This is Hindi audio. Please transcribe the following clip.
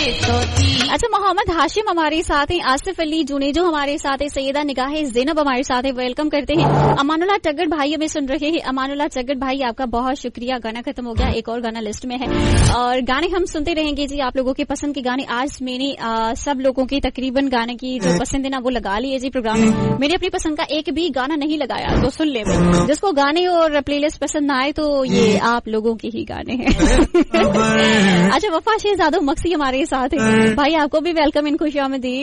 अच्छा, मोहम्मद हाशिम हमारे साथ हैं, आसिफ अली जुनेजो हमारे साथ है, सैयदा निगाह ज़ैनब हमारे साथ है, वेलकम करते हैं। अमानुल्लाह टग्गड़ भाई हमें सुन रहे हैं। अमानुल्लाह टग्गड़ भाई आपका बहुत शुक्रिया। गाना खत्म हो गया, एक और गाना लिस्ट में है और गाने हम सुनते रहेंगे जी, आप लोगों के पसंद के गाने। आज मैंने सब लोगों के तकरीबन गाने की जो पसंद है ना वो लगा ली है जी प्रोग्राम में। मैंने अपनी पसंद का एक भी गाना नहीं लगाया, तो सुन ले। जिसको गाने और प्लेलिस्ट पसंद ना आए तो ये आप लोगों के ही गाने हैं। अच्छा, वफा शहजादो मक्सी हमारे साथ है भाई, आपको भी वेलकम इन खुशियामदीद।